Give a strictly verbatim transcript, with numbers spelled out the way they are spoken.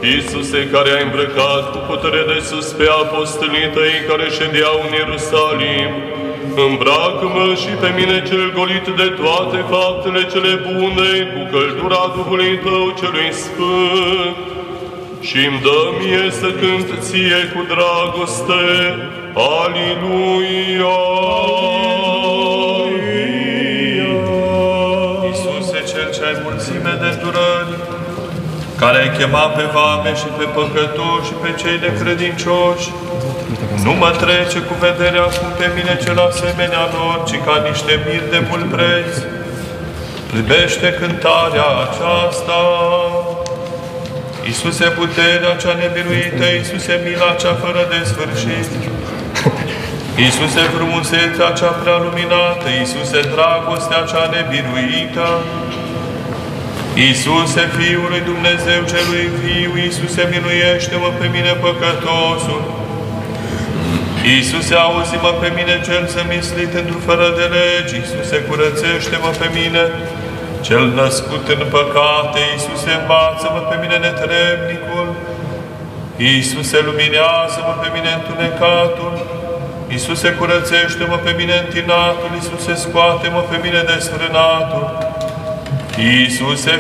Iisuse, care ai îmbrăcat cu putere de sus pe apostolii tăi care ședeau în Ierusalim, îmbracă-mă și pe mine cel golit de toate faptele cele bune cu căldura Duhului Tău celui Sfânt și-mi dă mie să cânt ție cu dragoste. Aliluia! Iisuse, Cel ce ai mulțime de îndurări, care ai chemat pe vame și pe păcătoși și pe cei necredincioși, nu mă trece cu vederea acum pe mine cel asemenea lor, ci ca niște miri de mult preț. Primește cântarea aceasta. Iisuse, puterea cea nebiruită, Iisuse, mila cea fără de sfârșit, Iisuse, frumusețea cea prea luminată, Iisuse, dragostea cea nebiruită, Iisuse, Fiul lui Dumnezeu celui viu, Iisuse, miluiește-mă pe mine păcătosul. Iisuse, auzi-mă pe mine cel zămislit într-o fără de legi, Iisuse, curățește-mă pe mine cel născut în păcate, Iisuse, învață-mă pe mine netrebnicul, Iisuse, luminează-mă pe mine întunecatul, Iisuse, curățește-mă pe mine întinatul, Iisuse, scoate-mă pe mine desfrânatul, Iisuse,